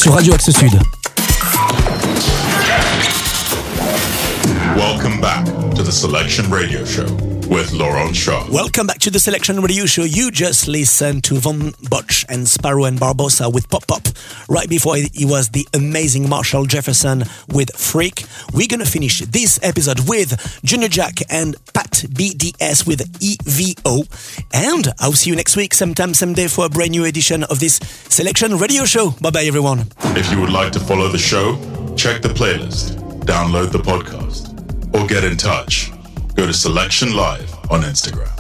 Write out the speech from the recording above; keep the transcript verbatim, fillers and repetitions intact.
sur Radio Axe Sud. Welcome back to the Selection Radio Show with Laurent Shaw. Welcome back to the Selection Radio Show. You just listened to Von Butch and Sparrow and Barbosa with Pop Pop. Right before it was the amazing Marshall Jefferson with Freak. We're going to finish this episode with Junior Jack and Pat B D S with E V O. And I'll see you next week, same time, same day, for a brand new edition of this Selection Radio Show. Bye-bye, everyone. If you would like to follow the show, check the playlist, download the podcast, or get in touch. Go to Selection Live on Instagram.